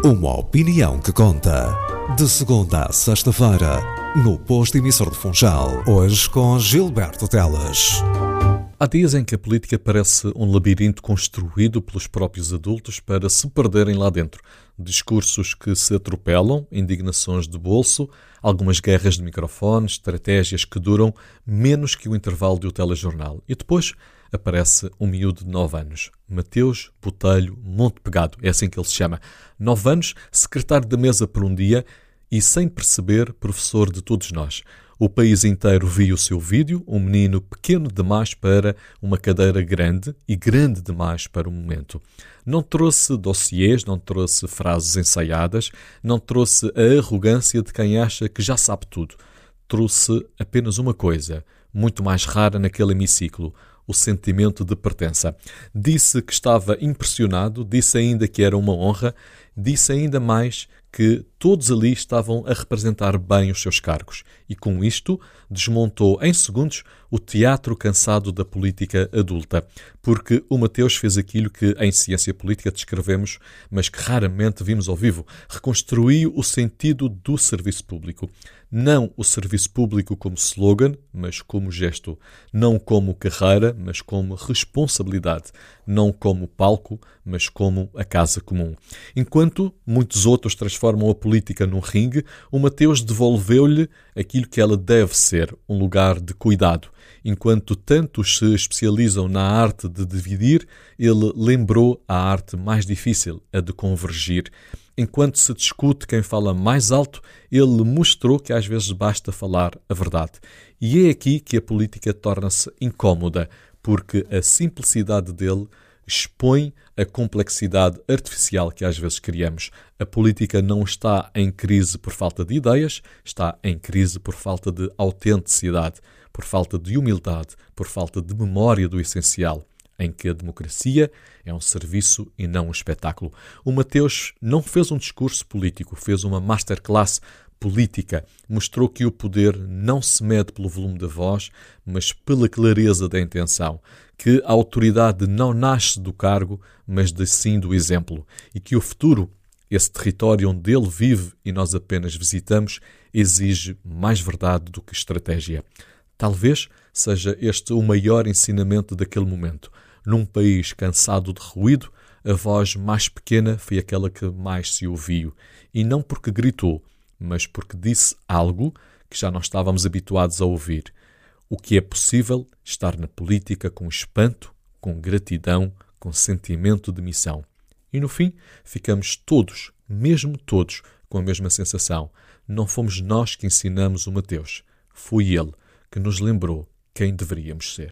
Uma opinião que conta. De segunda a sexta-feira, no posto emissor de Funchal. Hoje com Gilberto Teles. Há dias em que a política parece um labirinto construído pelos próprios adultos para se perderem lá dentro. Discursos que se atropelam, indignações de bolso, algumas guerras de microfones, estratégias que duram menos que o intervalo do telejornal. E depois aparece um miúdo de 9 anos. Mateus Botelho Monte Pegado, é assim que ele se chama. 9 anos, secretário da mesa por um dia e, sem perceber, professor de todos nós. O país inteiro viu o seu vídeo, um menino pequeno demais para uma cadeira grande e grande demais para o momento. Não trouxe dossiês, não trouxe frases ensaiadas, não trouxe a arrogância de quem acha que já sabe tudo. Trouxe apenas uma coisa, muito mais rara naquele hemiciclo, o sentimento de pertença. Disse que estava impressionado, disse ainda que era uma honra, disse ainda mais que todos ali estavam a representar bem os seus cargos. E com isto desmontou em segundos o teatro cansado da política adulta. Porque o Mateus fez aquilo que em ciência política descrevemos, mas que raramente vimos ao vivo. Reconstruiu o sentido do serviço público. Não o serviço público como slogan, mas como gesto. Não como carreira, mas como responsabilidade. Não como palco, mas como a casa comum. Enquanto muitos outros transformam a política num ringue, o Mateus devolveu-lhe aquilo que ela deve ser, um lugar de cuidado. Enquanto tantos se especializam na arte de dividir, ele lembrou a arte mais difícil, a de convergir. Enquanto se discute quem fala mais alto, ele mostrou que às vezes basta falar a verdade. E é aqui que a política torna-se incómoda, porque a simplicidade dele expõe a complexidade artificial que às vezes criamos. A política não está em crise por falta de ideias, está em crise por falta de autenticidade, por falta de humildade, por falta de memória do essencial, em que a democracia é um serviço e não um espetáculo. O Mateus não fez um discurso político, fez uma masterclass política. Mostrou que o poder não se mede pelo volume da voz, mas pela clareza da intenção. Que a autoridade não nasce do cargo, mas sim do exemplo. E que o futuro, esse território onde ele vive e nós apenas visitamos, exige mais verdade do que estratégia. Talvez seja este o maior ensinamento daquele momento. Num país cansado de ruído, a voz mais pequena foi aquela que mais se ouviu. E não porque gritou, mas porque disse algo que já não estávamos habituados a ouvir. O que é possível estar na política com espanto, com gratidão, com sentimento de missão. E no fim, ficamos todos, mesmo todos, com a mesma sensação. Não fomos nós que ensinamos o Mateus. Foi ele que nos lembrou quem deveríamos ser.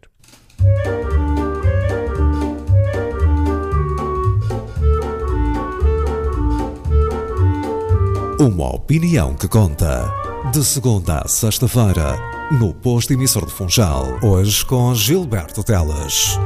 Uma opinião que conta. De segunda a sexta-feira, no posto emissor de Funchal. Hoje com Gilberto Teles.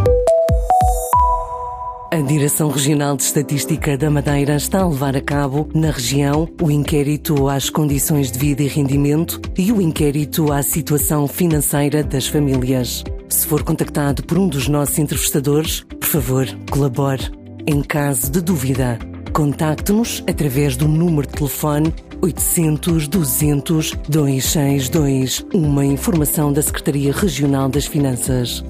A Direção Regional de Estatística da Madeira está a levar a cabo, na região, o inquérito às condições de vida e rendimento e o inquérito à situação financeira das famílias. Se for contactado por um dos nossos entrevistadores, por favor, colabore. Em caso de dúvida, contacte-nos através do número de telefone 800 200 262, uma informação da Secretaria Regional das Finanças.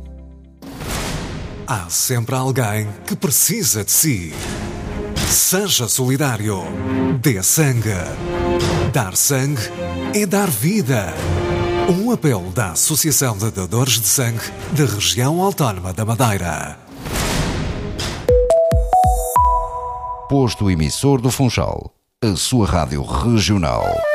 Há sempre alguém que precisa de si. Seja solidário. Dê sangue. Dar sangue é dar vida. Um apelo da Associação de Doadores de Sangue da Região Autónoma da Madeira. Posto emissor do Funchal, a sua rádio regional.